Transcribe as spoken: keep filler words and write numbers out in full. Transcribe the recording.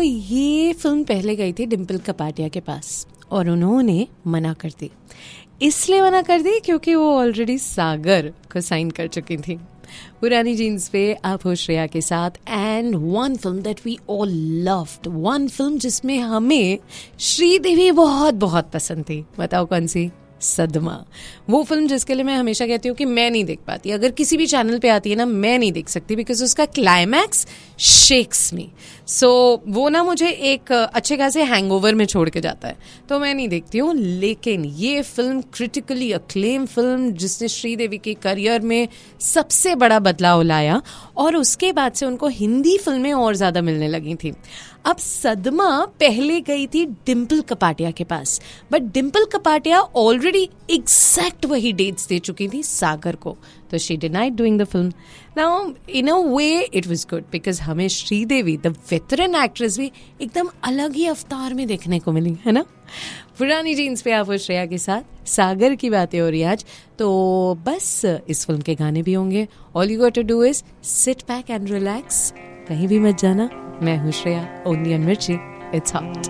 ये फिल्म पहले गई थी डिम्पल कपाडिया के पास और उन्होंने मना कर दी। इसलिए मना कर दी क्योंकि वो ऑलरेडी सागर को साइन कर चुकी थी। पुरानी जीन्स पे आप हो श्रेया के साथ and one film that we all loved, one film जिसमें हमें श्रीदेवी बहुत बहुत पसंद थी। बताओ कौन सी? सदमा। वो फिल्म जिसके लिए मैं हमेशा कहती हूँ कि मैं नहीं देख पाती, अगर किसी भी चैनल पे आती है ना मैं नहीं देख सकती, बिकॉज उसका क्लाइमैक्स शेक्स मी। सो वो ना मुझे एक अच्छे खासे हैंगओवर में छोड़ के जाता है, तो मैं नहीं देखती हूँ। लेकिन ये फिल्म क्रिटिकली अक्लेम फिल्म जिसने श्रीदेवी के करियर में सबसे बड़ा बदलाव लाया और उसके बाद से उनको हिंदी फिल्में और ज़्यादा मिलने लगी थी। अब सदमा पहले गई थी डिम्पल कपाडिया के पास, but Dimple Kapadia already exact वही डेट्स दे चुकी थी सागर को, तो she denied doing the film. Now in a way it was good because हमें श्रीदेवी द वेटरन एक्ट्रेस भी एकदम अलग ही अवतार में देखने को मिली, है ना। पुरानी जीन्स पे आप वो श्रेया के साथ सागर की बातें हो रही आज, तो बस इस फिल्म के गाने भी होंगे। All you got to do is sit back and relax, कहीं भी मत जाना। मैं हूँ श्रेया, ओनली ऑन मिर्ची, इट्स हॉट।